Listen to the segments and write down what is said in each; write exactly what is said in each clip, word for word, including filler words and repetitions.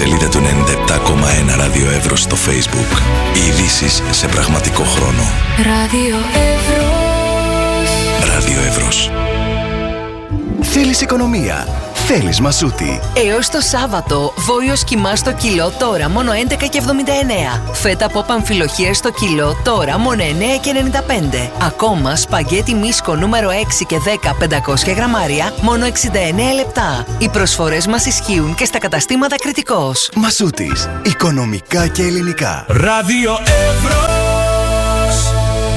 σελίδα του ενενήντα επτά κόμμα ένα Ράδιο Εύρος στο Facebook. Οι ειδήσεις σε πραγματικό χρόνο. Ράδιο Εύρος. Ράδιο Εύρος. Θέλεις οικονομία? Θέλεις Μασούτη. Έως το Σάββατο, βόλιος κιμά στο κιλό τώρα μόνο έντεκα και εβδομήντα εννέα. Φέτα από παμφιλοχίες στο κιλό τώρα μόνο εννέα και ενενήντα πέντε. Ακόμα σπαγγέτι μίσκο νούμερο έξι και δέκα πεντακόσια γραμμάρια μόνο εξήντα εννέα λεπτά. Οι προσφορές μας ισχύουν και στα καταστήματα Κρητικός. Μασούτης. Οικονομικά και ελληνικά. Ράδιο Εύρος.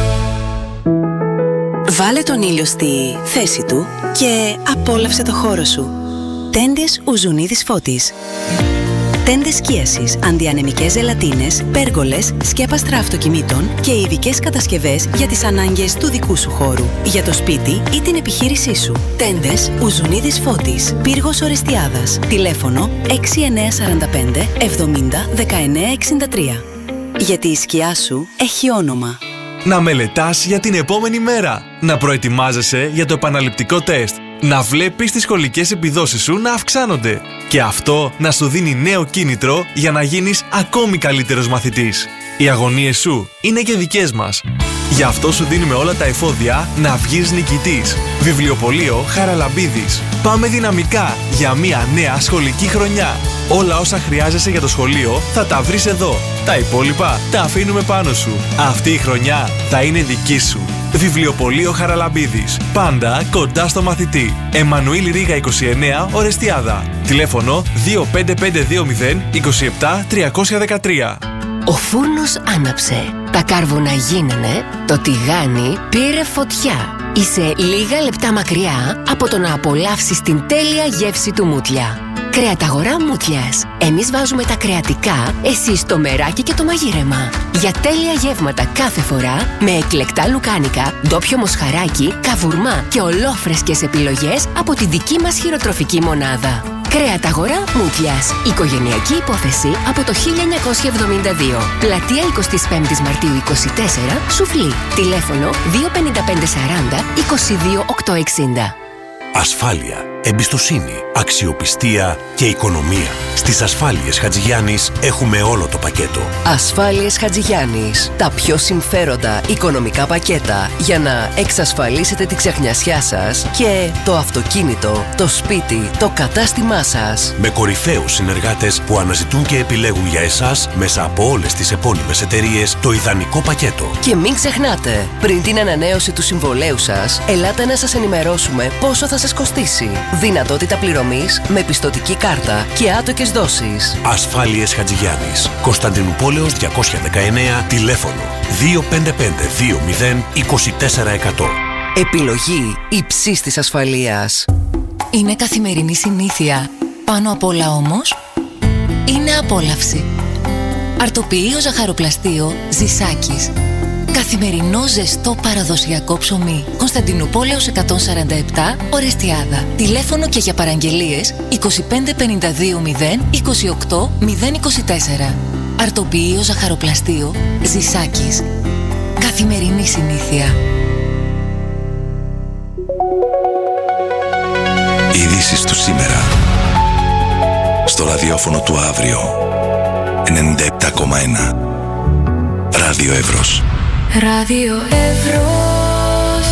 Βάλε τον ήλιο στη θέση του και απόλαυσε το χώρο σου. Τέντες Ουζουνίδης Φώτης. Τέντες σκίασης, αντιανεμικές ζελατίνες, πέργολες, σκέπαστρα αυτοκινήτων και ειδικές κατασκευές για τις ανάγκες του δικού σου χώρου, για το σπίτι ή την επιχείρησή σου. Τέντες Ουζουνίδης Φώτης, πύργος Ορεστιάδας. Τηλέφωνο έξι εννέα τέσσερα πέντε εβδομήντα δεκαεννέα εξήντα τρία. Γιατί η σκιά σου έχει όνομα. Να μελετάς για την επόμενη μέρα. Να προετοιμάζεσαι για το επαναληπτικό τεστ. Να βλέπεις τις σχολικές επιδόσεις σου να αυξάνονται. Και αυτό να σου δίνει νέο κίνητρο για να γίνεις ακόμη καλύτερος μαθητής. Οι αγωνίες σου είναι και δικές μας. Γι' αυτό σου δίνουμε όλα τα εφόδια να βγεις νικητής. Βιβλιοπωλείο Χαραλαμπίδης. Πάμε δυναμικά για μια νέα σχολική χρονιά. Όλα όσα χρειάζεσαι για το σχολείο θα τα βρεις εδώ. Τα υπόλοιπα τα αφήνουμε πάνω σου. Αυτή η χρονιά θα είναι δική σου. Βιβλιοπωλείο Χαραλαμπίδης. Πάντα κοντά στο μαθητή. Εμμανουήλ Ρήγα είκοσι εννέα, Ορεστιάδα. Τηλέφωνο δύο πέντε πέντε δύο μηδέν είκοσι επτά τριακόσια δεκατρία. Ο φούρνος άναψε. Τα κάρβουνα γίνανε. Το τηγάνι πήρε φωτιά. Είσαι λίγα λεπτά μακριά από το να απολαύσεις την τέλεια γεύση του Μούτλια. Κρεαταγορά Μούτλιας. Εμείς βάζουμε τα κρεατικά, εσείς το μεράκι και το μαγείρεμα. Για τέλεια γεύματα κάθε φορά, με εκλεκτά λουκάνικα, ντόπιο μοσχαράκι, καβουρμά και ολόφρεσκες επιλογές από τη δική μας χειροτροφική μονάδα. Κρεαταγορά Μούτλιας. Οικογενειακή υπόθεση από το χίλια εννιακόσια εβδομήντα δύο. Πλατεία εικοστή πέμπτη Μαρτίου είκοσι τέσσερα, Σουφλή. Τηλέφωνο δύο πέντε πέντε σαράντα είκοσι δύο οκτακόσια εξήντα. Ασφάλεια, εμπιστοσύνη, αξιοπιστία και οικονομία. Στις Ασφάλειες Χατζηγιάννης έχουμε όλο το πακέτο. Ασφάλειες Χατζηγιάννης. Τα πιο συμφέροντα οικονομικά πακέτα για να εξασφαλίσετε τη ξεχνιασιά σας και το αυτοκίνητο, το σπίτι, το κατάστημά σας. Με κορυφαίους συνεργάτες που αναζητούν και επιλέγουν για εσάς μέσα από όλες τις επώνυμες εταιρείες το ιδανικό πακέτο. Και μην ξεχνάτε, πριν την ανανέωση του συμβολέου σας, ελάτε να σας ενημερώσουμε πόσο θα σας κοστίσει. Δυνατότητα πληρωμής με πιστωτική κάρτα και άτοκες δόσεις. Ασφάλειες Χατζηγιάννης. Κωνσταντινούπολεως διακόσια δεκαεννέα. Τηλέφωνο δύο πέντε πέντε δύο μηδέν είκοσι τέσσερα εκατό. Επιλογή υψής της ασφαλείας. Είναι καθημερινή συνήθεια. Πάνω απ' όλα όμως, είναι απόλαυση. Αρτοποιείο ζαχαροπλαστείο Ζησάκης. Καθημερινό ζεστό παραδοσιακό ψωμί. Κωνσταντινούπολεως εκατόν σαράντα επτά, Ορεστιάδα. Τηλέφωνο και για παραγγελίες είκοσι πέντε πενήντα δύο μηδέν είκοσι οκτώ μηδέν είκοσι τέσσερα. Αρτοποιείο ζαχαροπλαστείο Ζησάκης. Καθημερινή συνήθεια. Ειδήσεις του σήμερα. Στο ραδιόφωνο του αύριο. ενενήντα επτά κόμμα ένα. Ράδιο Εύρος. Ράδιο Εύρος.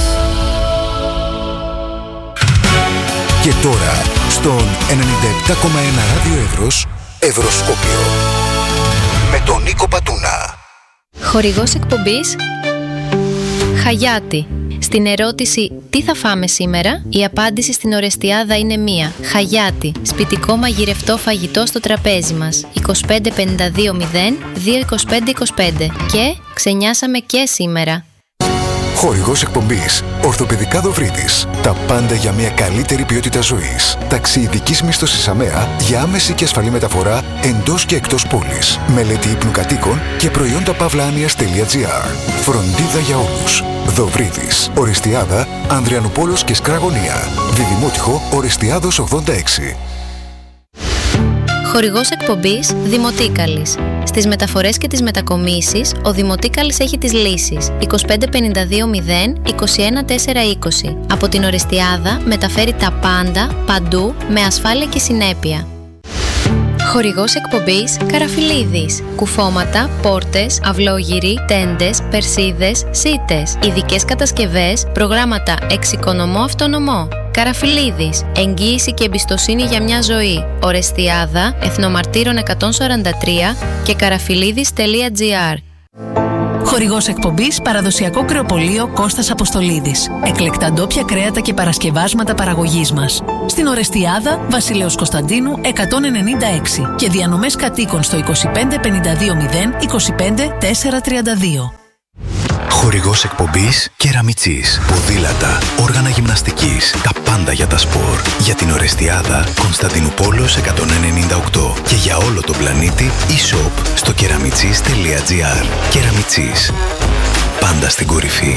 Και τώρα, στον ενενήντα επτά κόμμα ένα Ράδιο Εύρος, Ευρωσκόπιο. Με τον Νίκο Πατούνα. Χορηγός εκπομπής Χαγιάτη. Στην ερώτηση «Τι θα φάμε σήμερα?», η απάντηση στην Ορεστιάδα είναι μία. Χαγιάτη. Σπιτικό μαγειρευτό φαγητό στο τραπέζι μας. είκοσι πέντε πενήντα δύο μηδέν δύο είκοσι πέντε είκοσι πέντε. Και ξενιάσαμε και σήμερα. Χορηγός εκπομπής Ορθοπαιδικά Δοβρίτης. Τα πάντα για μια καλύτερη ποιότητα ζωής. Ταξί ειδικής μίσθωσης ΑΜΕΑ για άμεση και ασφαλή μεταφορά εντός και εκτός πόλης. Μελέτη ύπνου κατοίκων και προϊόντα παύλα-άνοιας τελεία τζι άρ. Φροντίδα για όλους. Δοβρίτης. Ορεστιάδα, Ανδριανούπολος και Σκραγωνία. Διδημότυχο Ορεστιάδος ογδόντα έξι. Χορηγός εκπομπής Δημοτίκαλης. Στις μεταφορές και τις μετακομίσεις, ο Δημοτίκαλης έχει τις λύσεις είκοσι πέντε πενήντα δύο μηδέν είκοσι ένα τέσσερα είκοσι. Από την Ορεστιάδα μεταφέρει τα πάντα, παντού, με ασφάλεια και συνέπεια. Χορηγός εκπομπής Καραφιλίδης. Κουφώματα, πόρτες, αυλόγυροι, τέντες, περσίδες, σίτες. Ειδικές κατασκευές, προγράμματα εξοικονομώ αυτονομώ. Καραφιλίδης. Εγγύηση και εμπιστοσύνη για μια ζωή. Ορεστιάδα, Εθνομαρτύρων εκατόν σαράντα τρία και καραφιλίδης τελεία τζι άρ. Χορηγός εκπομπής παραδοσιακό κρεοπωλείο Κώστας Αποστολίδης. Εκλεκτά ντόπια κρέατα και παρασκευάσματα παραγωγής μας. Στην Ορεστιάδα, Βασιλέως Κωνσταντίνου εκατόν ενενήντα έξι και διανομές κατοίκων στο είκοσι πέντε πενήντα δύο μηδέν είκοσι πέντε τετρακόσια τριάντα δύο. Χορηγός εκπομπής Κεραμιτσής. Ποδήλατα, όργανα γυμναστικής, τα πάντα για τα σπορ. Για την Ορεστιάδα, Κωνσταντινούπολεως εκατόν ενενήντα οκτώ. Και για όλο τον πλανήτη, e-shop στο κεραμιτσής τελεία τζι άρ. Κεραμιτσής. Πάντα στην κορυφή.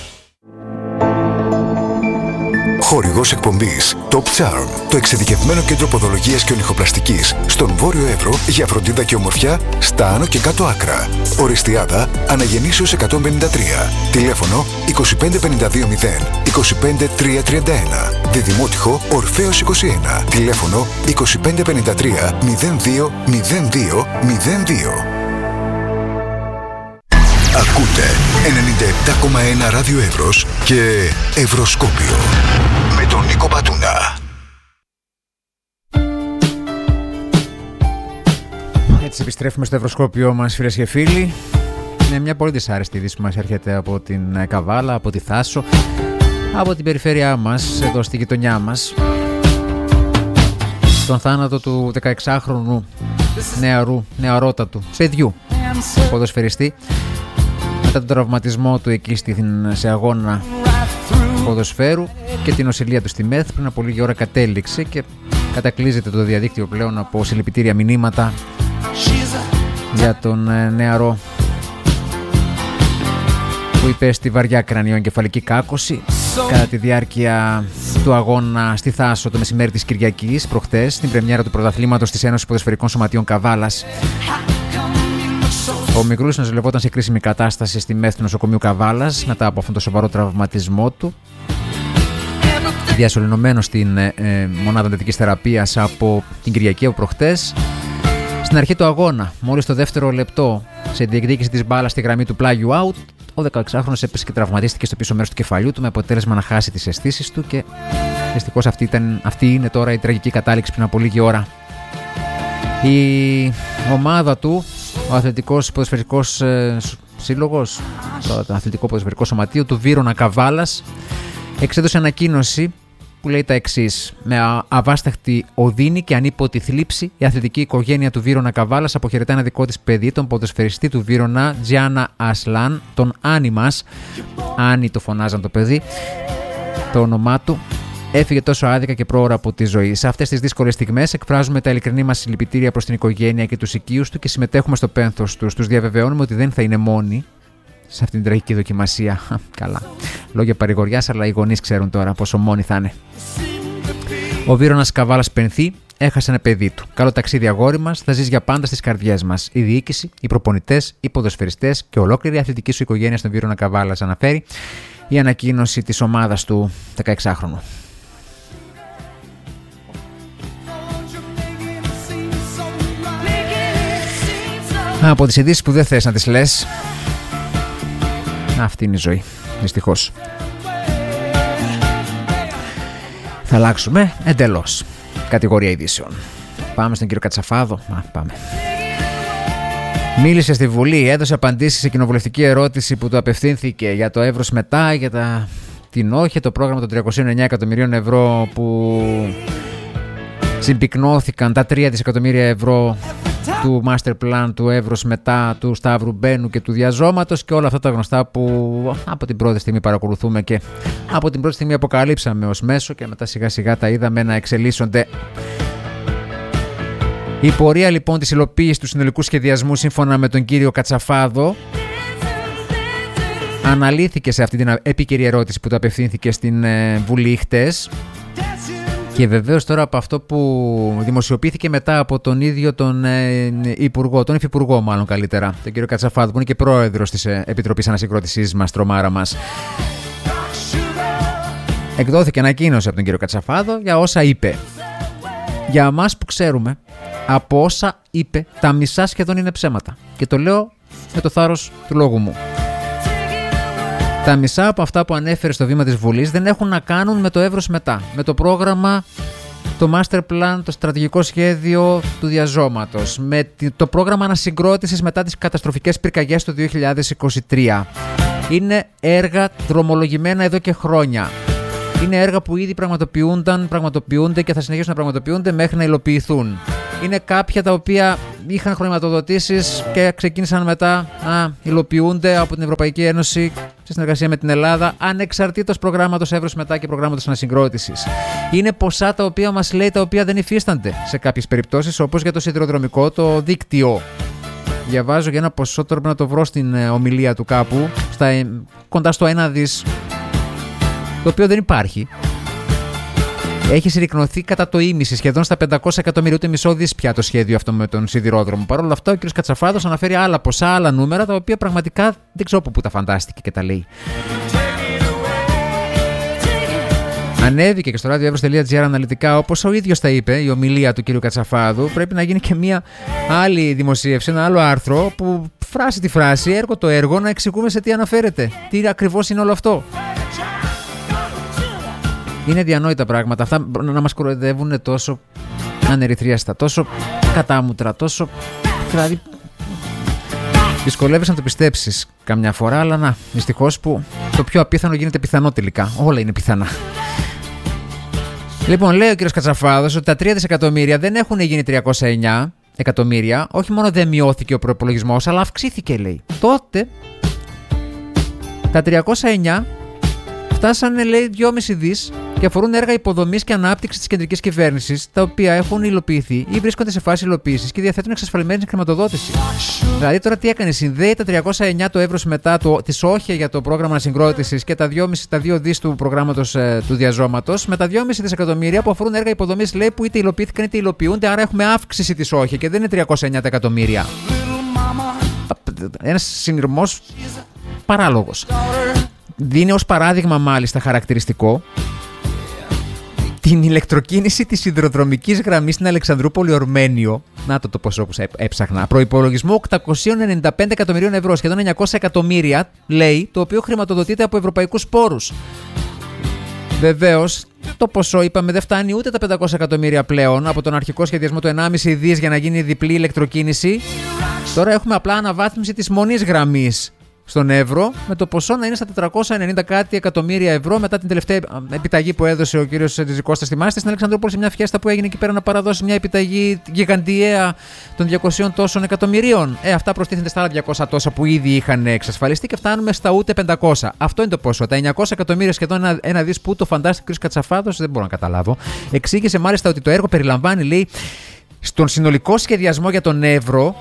Χορηγός εκπομπής Top Charm, το εξειδικευμένο κέντρο ποδολογίας και ονυχοπλαστικής στον Βόρειο Εύρο για φροντίδα και ομορφιά στα άνω και κάτω άκρα. Ορεστιάδα, Αναγεννήσεως εκατόν πενήντα τρία. Τηλέφωνο είκοσι πέντε πενήντα δύο μηδέν είκοσι πέντε τριακόσια τριάντα ένα. Διδημότυχο Ορφέως είκοσι ένα. Τηλέφωνο είκοσι πέντε πενήντα τρία μηδέν δύο μηδέν δύο μηδέν δύο. Ακούτε ενενήντα επτά κόμμα ένα Ράδιο Εύρος και Ευρωσκόπιο με τον Νίκο Πατούνα. Έτσι επιστρέφουμε στο Ευρωσκόπιο μας, φίλες και φίλοι. Είναι μια πολύ δυσάρεστη είδηση που μας έρχεται από την Καβάλα, από τη Θάσο, από την περιφέρειά μας, εδώ στη γειτονιά μας. Τον θάνατο του δεκαεξάχρονου νεαρού, νεαρότατου παιδιού ποδοσφαιριστή, μετά τον τραυματισμό του εκεί σε αγώνα ποδοσφαίρου και την νοσηλεία του στη ΜΕΘ. Πριν από λίγη ώρα κατέληξε και κατακλείζεται το διαδίκτυο πλέον από συλληπιτήρια μηνύματα για τον νεαρό που υπέστη βαριά κρανιοεγκεφαλική κάκωση κατά τη διάρκεια του αγώνα στη Θάσο το μεσημέρι της Κυριακής προχτές, στην πρεμιέρα του πρωταθλήματος της Ένωσης Ποδοσφαιρικών Σωματείων Καβάλας. Ο μικρούλης νοσηλευόταν σε κρίσιμη κατάσταση στη ΜΕΘ του νοσοκομείου Καβάλας μετά από αυτόν τον σοβαρό τραυματισμό του, διασωληνωμένο στην ε, ε, μονάδα εντατικής θεραπείας από την Κυριακή από προχτές. Στην αρχή του αγώνα, μόλις το δεύτερο λεπτό, σε διεκδίκηση της μπάλας στη γραμμή του πλάγιου out, ο δεκαεξάχρονος έπεσε και τραυματίστηκε στο πίσω μέρος του κεφαλιού του με αποτέλεσμα να χάσει τις αισθήσεις του και δυστυχώς αυτή, ήταν, αυτή είναι τώρα η τραγική κατάληξη πριν από λίγη ώρα. Η ομάδα του, ο Αθλητικός Ποδοσφαιρικός ε, Σύλλογος, το Αθλητικό Ποδοσφαιρικό Σωματείο του Βύρωνα Καβάλας, εξέδωσε ανακοίνωση που λέει τα εξής: με αβάσταχτη οδύνη και ανίποτη θλίψη, η αθλητική οικογένεια του Βύρωνα Καβάλας αποχαιρετά ένα δικό της παιδί, τον ποδοσφαιριστή του Βύρωνα Τζιάννα Ασλάν, τον Άνι μας. Άνι το φωνάζαν το παιδί, το όνομά του. Έφυγε τόσο άδικα και πρόωρα από τη ζωή. Σε αυτές τις δύσκολες στιγμές εκφράζουμε τα ειλικρινή μας συλληπιτήρια προς την οικογένεια και τους οικείους του και συμμετέχουμε στο πένθος τους. Τους διαβεβαιώνουμε ότι δεν θα είναι μόνοι σε αυτήν την τραγική δοκιμασία. Καλά. Λόγια παρηγοριάς, αλλά οι γονείς ξέρουν τώρα πόσο μόνοι θα είναι. Ο Βύρωνας Καβάλας πενθεί, έχασε ένα παιδί του. Καλό ταξίδι, αγόρι μας, θα ζεις για πάντα στις καρδιές μας. Η διοίκηση, οι προπονητές, οι ποδοσφαιριστές και ολόκληρη η αθλητική σου οικογένεια στον Βύρωνα Καβάλας, αναφέρει η ανακοίνωση της ομάδας του δεκαεξάχρονου. Από τις ειδήσεις που δεν θες να τις λες, αυτή είναι η ζωή, δυστυχώς. Θα αλλάξουμε εντελώς κατηγορία ειδήσεων. Πάμε στον κύριο Κατσαφάδο. Α, πάμε. Μίλησε στη Βουλή, έδωσε απαντήσεις σε κοινοβουλευτική ερώτηση που του απευθύνθηκε για το Εύρος μετά, για τα... την όχι, το πρόγραμμα των τριακόσιων εννέα εκατομμυρίων ευρώ που συμπυκνώθηκαν, τα τρία δισεκατομμύρια ευρώ του master plan του Εύρος μετά, του Σταύρου Μπαίνου και του διαζώματος και όλα αυτά τα γνωστά που από την πρώτη στιγμή παρακολουθούμε και από την πρώτη στιγμή αποκαλύψαμε ως μέσο και μετά σιγά σιγά τα είδαμε να εξελίσσονται. Η πορεία λοιπόν της υλοποίησης του συνολικού σχεδιασμού σύμφωνα με τον κύριο Κατσαφάδο αναλύθηκε σε αυτή την επίκαιρη ερώτηση που του απευθύνθηκε στην Βουλή χτες. Και βεβαίως τώρα από αυτό που δημοσιοποιήθηκε μετά από τον ίδιο τον ε, Υπουργό, τον Υφυπουργό μάλλον καλύτερα, τον κύριο Κατσαφάδο, που είναι και πρόεδρος της Επιτροπής Ανασυγκρότησής μας, τρομάρα μας. Εκδόθηκε ανακοίνωση από τον κύριο Κατσαφάδο για όσα είπε. Για εμάς που ξέρουμε Από όσα είπε, τα μισά σχεδόν είναι ψέματα. Και το λέω με το θάρρος του λόγου μου. Τα μισά από αυτά που ανέφερε στο βήμα της Βουλής δεν έχουν να κάνουν με το εύρος μετά. Με το πρόγραμμα, το master plan, το στρατηγικό σχέδιο του διαζώματος. Με το πρόγραμμα ανασυγκρότησης μετά τις καταστροφικές πυρκαγιές του δύο χιλιάδες είκοσι τρία. Είναι έργα δρομολογημένα εδώ και χρόνια. Είναι έργα που ήδη πραγματοποιούνταν, πραγματοποιούνται και θα συνεχίσουν να πραγματοποιούνται μέχρι να υλοποιηθούν. Είναι κάποια τα οποία είχαν χρηματοδοτήσεις και ξεκίνησαν μετά να υλοποιούνται από την Ευρωπαϊκή Ένωση σε συνεργασία με την Ελλάδα, ανεξαρτήτως προγράμματος εύρους μετά και προγράμματος ανασυγκρότησης. Είναι ποσά τα οποία μας λέει τα οποία δεν υφίστανται σε κάποιες περιπτώσεις, όπως για το σιδηροδρομικό το δίκτυο. Διαβάζω για ένα ποσό, τώρα πρέπει να το βρω στην ομιλία του κάπου, στα, κοντά στο ένα δις, το οποίο δεν υπάρχει. Έχει συρρικνωθεί κατά το ίμιση, σχεδόν στα πεντακόσια εκατομμύρια, ούτε μισό δις πια το σχέδιο αυτό με τον σιδηρόδρομο. Παρ' όλα αυτά, ο κ. Κατσαφάδος αναφέρει άλλα ποσά, άλλα νούμερα, τα οποία πραγματικά δεν ξέρω από πού τα φαντάστηκε και τα λέει. Ανέβηκε και στο radioevros.gr αναλυτικά, όπως ο ίδιος τα είπε, η ομιλία του κ. Κατσαφάδου. Πρέπει να γίνει και μια άλλη δημοσίευση, ένα άλλο άρθρο που φράση τη φράση, έργο το έργο, να εξηγούμε σε τι αναφέρεται. Τι ακριβώς είναι όλο αυτό. Είναι διανόητα πράγματα αυτά, να μας κοροϊδεύουν τόσο ανερυθρίαστα, τόσο κατάμουτρα, τόσο... Δηλαδή, δυσκολεύεσαι να το πιστέψεις καμιά φορά, αλλά να, δυστυχώς που το πιο απίθανο γίνεται πιθανό τελικά. Όλα είναι πιθανά. Λοιπόν, λέει ο κ. Κατσαφάδος ότι τα τρία δισεκατομμύρια δεν έχουν γίνει τριακόσια εννιά εκατομμύρια, όχι μόνο δεν μειώθηκε ο προϋπολογισμός, αλλά αυξήθηκε, λέει. Τότε τα τριακόσια εννιά φτάσανε, λέει, δυόμισι δις και αφορούν έργα υποδομής και ανάπτυξης της κεντρικής κυβέρνησης, τα οποία έχουν υλοποιηθεί ή βρίσκονται σε φάση υλοποίησης και διαθέτουν εξασφαλισμένη χρηματοδότηση. Δηλαδή, τώρα τι έκανε, συνδέει τα τριακόσια εννιά το εύρος μετά, το, της όχια για το πρόγραμμα ανασυγκρότησης και τα δύο δις του προγράμματος ε, του διαζώματος με τα δυόμισι δισεκατομμύρια που αφορούν έργα υποδομής, λέει, που είτε υλοποιήθηκαν είτε υλοποιούνται, άρα έχουμε αύξηση της όχια και δεν είναι τριακόσια εννιά εκατομμύρια. Ένας συνειρμός παράλογος. Δίνει ως παράδειγμα, μάλιστα, χαρακτηριστικό την ηλεκτροκίνηση της σιδηροδρομικής γραμμής στην Αλεξανδρούπολη Ορμένιο. Να το το ποσό που έψαχνα. Προϋπολογισμό οκτακόσια ενενήντα πέντε εκατομμυρίων ευρώ, σχεδόν εννιακόσια εκατομμύρια, λέει, το οποίο χρηματοδοτείται από ευρωπαϊκούς πόρους. Βεβαίως, το ποσό, είπαμε, δεν φτάνει ούτε τα πεντακόσια εκατομμύρια πλέον από τον αρχικό σχεδιασμό του ενάμιση δις για να γίνει διπλή ηλεκτροκίνηση. Τώρα έχουμε απλά αναβάθμιση της μονής γραμμής στον Εύρο, με το ποσό να είναι στα τετρακόσια ενενήντα κάτι εκατομμύρια ευρώ μετά την τελευταία επιταγή που έδωσε ο κύριος Ριζικώστας. Θυμάστε, στην Αλεξανδρούπολη, σε μια φιέστα που έγινε εκεί πέρα, να παραδώσει μια επιταγή γιγαντιαία των διακοσίων τόσων εκατομμυρίων. Ε, αυτά προστίθενται στα άλλα διακόσια τόσα που ήδη είχαν εξασφαλιστεί και φτάνουμε στα ούτε πεντακόσια. Αυτό είναι το ποσό. Τα εννιακόσια εκατομμύρια, σχεδόν ένα, ένα δις που το φαντάστηκε ο κ. Κατσαφάδος, δεν μπορώ να καταλάβω. Εξήγησε μάλιστα ότι το έργο περιλαμβάνει, λέει, στον συνολικό σχεδιασμό για τον Εύρο.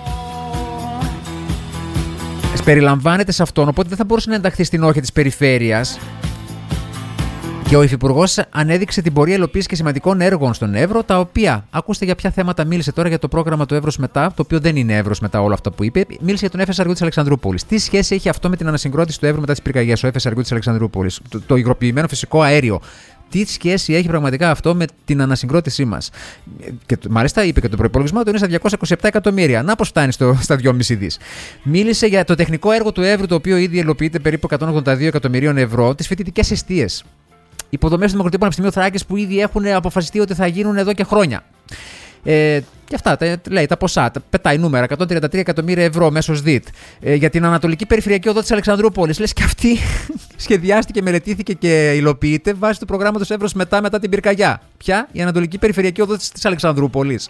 Περιλαμβάνεται σε αυτόν, οπότε δεν θα μπορούσε να ενταχθεί στην όχια της περιφέρειας. Και ο Υφυπουργός ανέδειξε την πορεία υλοποίησης και σημαντικών έργων στον Εύρο, τα οποία, ακούστε για ποια θέματα μίλησε τώρα, για το πρόγραμμα του Εύρος μετά, το οποίο δεν είναι Εύρος μετά όλο αυτό που είπε. Μίλησε για τον Εφ Ες Αρ Γιου της Αλεξανδρούπολης. Τι σχέση έχει αυτό με την ανασυγκρότηση του Εύρου μετά τις πυρκαγιές, ο Εφ Ες Αρ Γιου της Αλεξανδρούπολης, το, το υγροποιημένο φυσικό αέριο? Τι σχέση έχει πραγματικά αυτό με την ανασυγκρότησή μας? Και μάλιστα είπε και το προϋπολογισμό του είναι στα διακόσια είκοσι επτά εκατομμύρια. Να πώς φτάνει στο, στα δυόμισι δις. Μίλησε για το τεχνικό έργο του Εύρου, το οποίο ήδη υλοποιείται περίπου εκατόν ογδόντα δύο εκατομμυρίων ευρώ, τις φοιτητικές εστίες. Υποδομές του Δημοκρατικού Πανεπιστημίου Θράκης που ήδη έχουν αποφασιστεί ότι θα γίνουν εδώ και χρόνια. Ε, και αυτά, τα, λέει τα ποσά, τα, πετάει νούμερα, εκατόν τριάντα τρία εκατομμύρια ευρώ μέσος ΔΙΤ. Ε, για την Ανατολική Περιφερειακή Οδό της Αλεξανδρούπολης, λες και αυτή σχεδιάστηκε, μελετήθηκε και υλοποιείται βάσει του προγράμματος Εύρος μετά, μετά την πυρκαγιά. Ποια? Η Ανατολική Περιφερειακή Οδό της, της Αλεξανδρούπολης.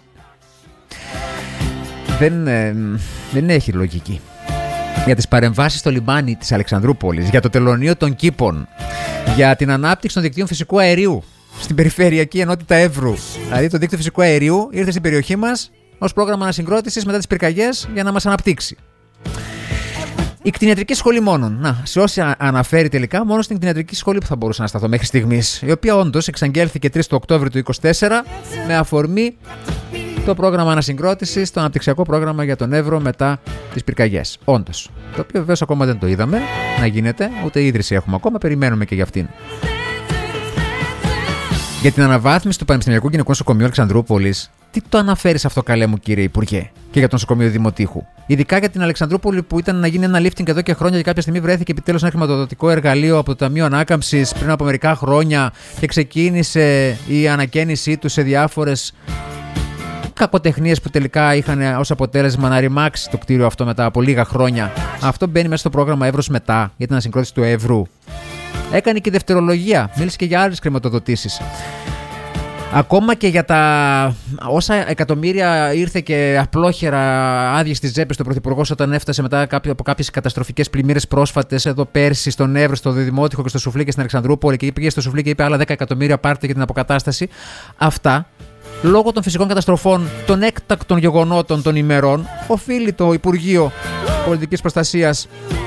Δεν, ε, δεν έχει λογική. Για τις παρεμβάσεις στο λιμάνι της Αλεξανδρούπολης, για το τελωνείο των Κήπων, για την ανάπτυξη των δικτύων φυσικού αερίου στην περιφερειακή ενότητα Εύρου. Δηλαδή, το δίκτυο φυσικού αερίου ήρθε στην περιοχή μας ως πρόγραμμα ανασυγκρότησης μετά τις πυρκαγιές για να μας αναπτύξει. Η κτηνιατρική σχολή μόνον. Να, σε όσοι αναφέρει τελικά, μόνο στην κτηνιατρική σχολή που θα μπορούσα να σταθώ μέχρι στιγμής. Η οποία όντως εξαγγέλθηκε τρεις του Οκτώβρη του είκοσι τέσσερα με αφορμή το πρόγραμμα ανασυγκρότησης, το αναπτυξιακό πρόγραμμα για τον Εύρο μετά τις πυρκαγιές. Όντως. Το οποίο βεβαίως ακόμα δεν το είδαμε να γίνεται, ούτε ίδρυση έχουμε ακόμα, περιμένουμε και για αυτήν. Για την αναβάθμιση του Πανεπιστημιακού Γυναικών Νοσοκομείου Αλεξανδρούπολης, Τι το αναφέρεις αυτό, καλέ μου κύριε Υπουργέ, και για το νοσοκομείο Δημοτήχου? Ειδικά για την Αλεξανδρούπολη, που ήταν να γίνει ένα lifting εδώ και χρόνια και κάποια στιγμή βρέθηκε επιτέλους ένα χρηματοδοτικό εργαλείο από το Ταμείο Ανάκαμψης πριν από μερικά χρόνια και ξεκίνησε η ανακαίνισή του σε διάφορες κακοτεχνίες που τελικά είχαν ως αποτέλεσμα να ρημάξει το κτίριο αυτό μετά από λίγα χρόνια. Αυτό μπαίνει μέσα στο πρόγραμμα Εύρος Μετά για την ασυγκρότηση του Εύρου. Έκανε και δευτερολογία, μίλησε και για άλλες χρηματοδοτήσεις. Ακόμα και για τα όσα εκατομμύρια ήρθε και απλόχερα άδειε στις τσέπες του Πρωθυπουργός όταν έφτασε μετά από κάποιες καταστροφικές πλημμύρες πρόσφατες εδώ πέρσι στον Εύρο, στο Δημότυχο και στο Σουφλί και στην Αλεξανδρούπολη, και πήγε στο Σουφλί και είπε άλλα δέκα εκατομμύρια πάρτε για την αποκατάσταση. Αυτά, λόγω των φυσικών καταστροφών, των έκτακτων γεγονότων των ημερών, οφείλει το Υπουργείο Πολιτικής Προστασίας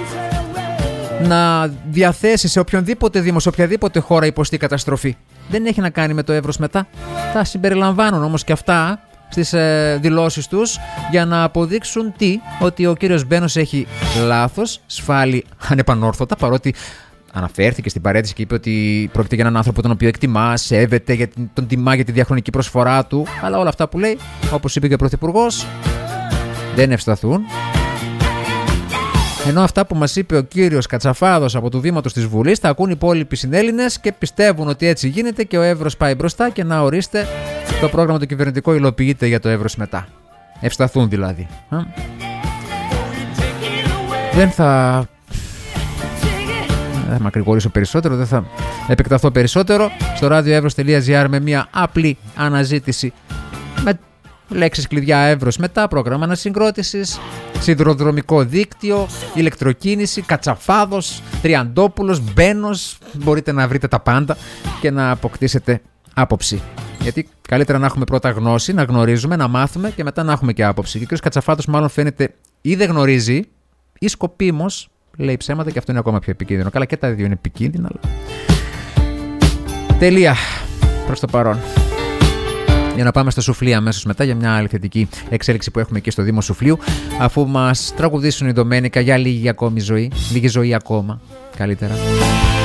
να διαθέσει σε οποιονδήποτε δήμο, σε οποιαδήποτε χώρα υποστεί καταστροφή. Δεν έχει να κάνει με το Εύρος Μετά. Θα συμπεριλαμβάνουν όμως και αυτά στις ε, δηλώσεις τους για να αποδείξουν τι? Ότι ο κύριος Μπένος έχει λάθος, σφάλει ανεπανόρθωτα, παρότι αναφέρθηκε στην παρέτηση και είπε ότι πρόκειται για έναν άνθρωπο τον οποίο εκτιμά, σέβεται, για την, τον τιμά για τη διαχρονική προσφορά του. Αλλά όλα αυτά που λέει, όπως είπε και ο Πρωθυπουργός, δεν ευσταθούν. Ενώ αυτά που μας είπε ο κύριος Κατσαφάδος από του βήματος της Βουλής τα ακούν οι υπόλοιποι συνέλληνες και πιστεύουν ότι έτσι γίνεται και ο Εύρος πάει μπροστά και να ορίστε το πρόγραμμα το κυβερνητικό υλοποιείται για το Εύρος Μετά. Ευσταθούν δηλαδή. Α? Δεν θα... Δεν θα μακρηγορήσω περισσότερο, δεν θα επεκταθώ περισσότερο. Στο radioevros.gr με μια απλή αναζήτηση με λέξεις κλειδιά Εύρος Μετά, πρόγραμμα ανασυγκρότησης, σιδηροδρομικό δίκτυο, ηλεκτροκίνηση, Κατσαφάδος, Τριαντόπουλος, Μπένος. Μπορείτε να βρείτε τα πάντα και να αποκτήσετε άποψη. Γιατί καλύτερα να έχουμε πρώτα γνώση, να γνωρίζουμε, να μάθουμε και μετά να έχουμε και άποψη. Και ο κ. Κατσαφάδος μάλλον φαίνεται ή δεν γνωρίζει ή σκοπίμως λέει ψέματα και αυτό είναι ακόμα πιο επικίνδυνο. Καλά, και τα δύο είναι επικίνδυνα, αλλά... Τελεία προς το παρόν. Για να πάμε στο Σουφλί αμέσως μετά για μια άλλη θετική εξέλιξη που έχουμε εκεί στο Δήμο Σουφλίου, αφού μας τραγουδήσουν οι Ντομένικα για λίγη ακόμη ζωή, λίγη ζωή ακόμα, καλύτερα.